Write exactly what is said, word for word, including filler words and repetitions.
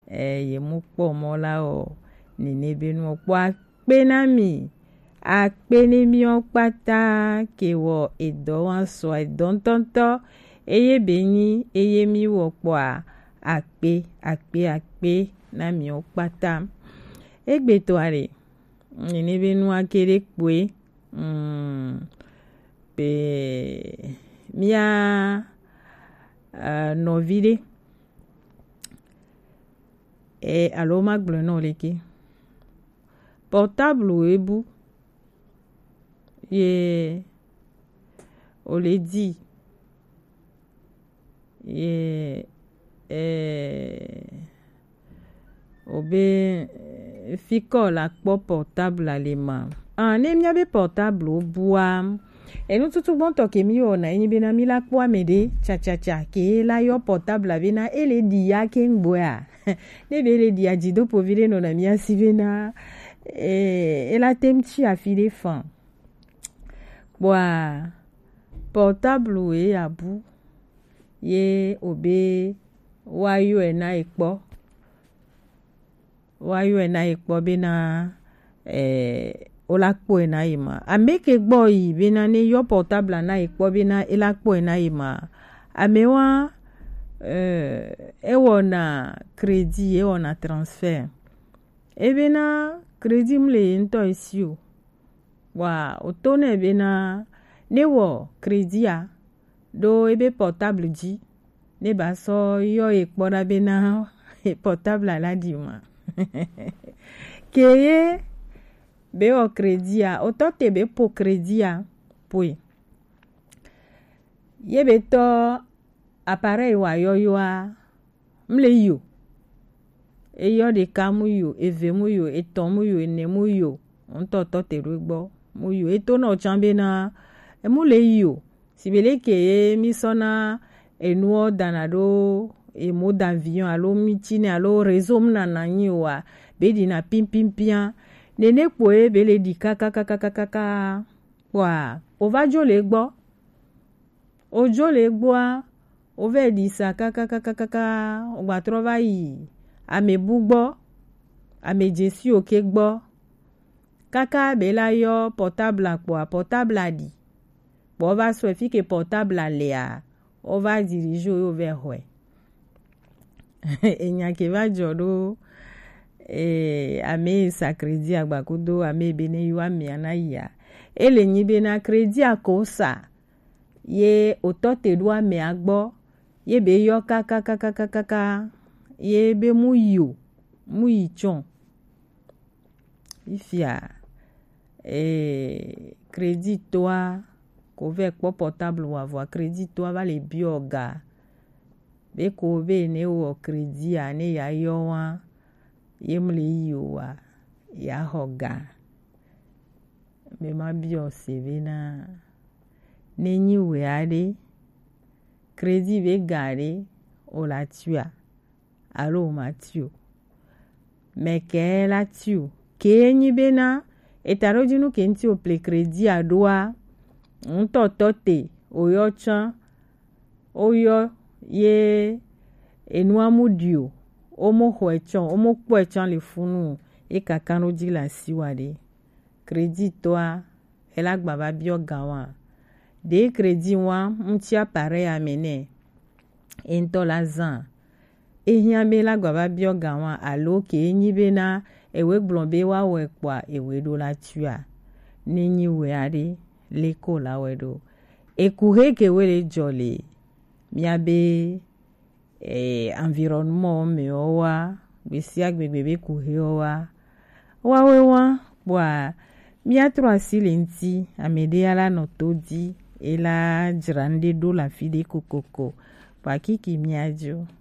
eh ye mu po mo la o ni ne be nu po ape na mi ape ni mi o pata ke wo edo wan so edon tonto eye be ni eye mi wo po a ape ape ape na mi o pata egbe to are ni ne be nu akere pe mm pe mia uh, novide e alo magble no leki portable ebu ye o le di ye eh obe fiko la po portable alema ah ne mia be portable obua e no tutu bon to ke mi ona yin be na mi la po amede cha cha cha ke la yo portable be na ele di ya ke ngboa ne be le di ajido po vile no na mi asibe na e ela temchi afile fan boa portable e abu ye obe wayo e na ipo wayo e na ipo be na eh olakpo e na ima ameke gbo yi be na ne yo portable na ipo be na elakpo e na ima amewa eh ewo na credit ewo na transfer e be na credit mle nto isi o wa otone be na ne wo credit a do ebe portable ji ne ba so yo ipo na be na portable la di ma keye be o credit a otote be po credit a poi ye be to appareil wa yo yo a mle yo e yo de kamu yo eve mu yo eton mu yo ene mu yo onto to te rugbo mu yo eto no chambe na e mu le yo sibele ke mi sona enuo danado e mo d'avion alo mitine alo réseau na na nyiwa be di na pim pim pia nene po e be le di kaka kaka kaka kaka wa o va jo le gbo o jo le gbo a o ve di sa kaka kaka kaka o gba trova yi ame bugbo ame jesi o ke gbo kaka be la yo portable po portable di bo va so fi ke portable le a o va dirige o ve hwe enya ke va jodo e ame sa credit agba kudo ame bene yu ame anaya ele nyi be na credit akosa ye otote do ame agbo ye be yo kaka kaka kaka kaka ye be mu yo mu ichon ifia e credit toi ko ve po portable wa voir credit toi va le bioga be ko be ne o credit ane ya yo wa yemle yo wa ya hoga me ma bio seve na nenyi we ade credit be gare o la tua alo matio me ke la tiu ke nyi be na etaro jinu ke nti o ple credit adoa nto tote o yo chan o yo ye enu amudio o mo hoechon o mo poechan le funu e kakano di la siwade credit toi ela gba ba bio gawa de credit wa mti appareil amene ento la zan e hiame la gba ba bio gawa alo ke nyi be na ewe glombe wa we kwa ewe do la tua ninyi we ade leko la wedo ekuhe ke wele jole miabe eh environnement me owa bisi agbegbe be kuhe owa wa we wa bwa mia trois silenti amede ala no todi ela jirande do la fide kokoko pa kiki miajo